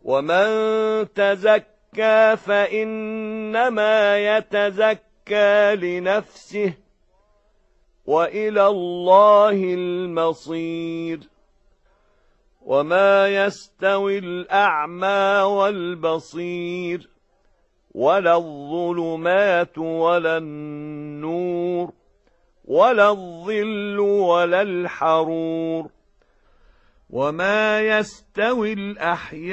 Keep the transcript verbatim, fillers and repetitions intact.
ومن تزكى فإنما يتزكى لنفسه وإلى الله المصير وما يستوي الأعمى والبصير ولا الظلمات ولا النور ولا الظل ولا الحرور وما يستوي الأحياء